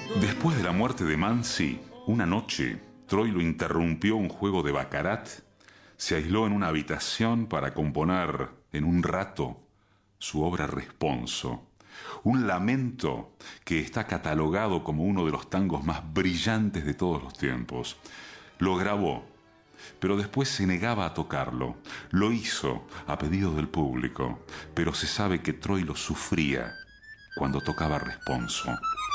Después de la muerte de Mansi, una noche, Troilo interrumpió un juego de baccarat, se aisló en una habitación para componer en un rato su obra Responso, un lamento que está catalogado como uno de los tangos más brillantes de todos los tiempos. Lo grabó, pero después se negaba a tocarlo. Lo hizo a pedido del público, pero se sabe que Troilo sufría cuando tocaba Responso.